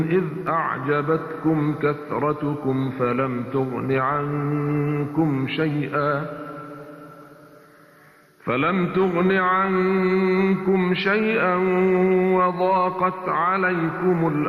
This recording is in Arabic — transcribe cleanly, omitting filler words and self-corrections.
إذ أعجبتكم كثرتكم فلم تغن عنكم شيئا وضاقت عليكم الأرض